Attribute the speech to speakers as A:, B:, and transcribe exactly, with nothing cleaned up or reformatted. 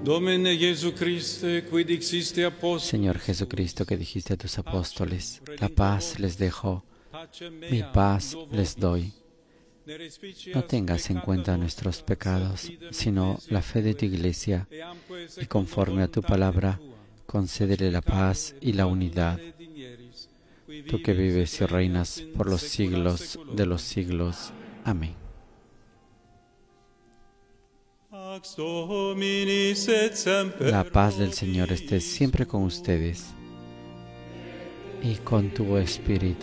A: Señor Jesucristo, que dijiste a tus apóstoles, la paz les dejo, mi paz les doy. No tengas en cuenta nuestros pecados, sino la fe de tu Iglesia, y conforme a tu palabra, concédele la paz y la unidad. Tú que vives y reinas por los siglos de los siglos. Amén. La paz del Señor esté siempre con ustedes y con tu espíritu.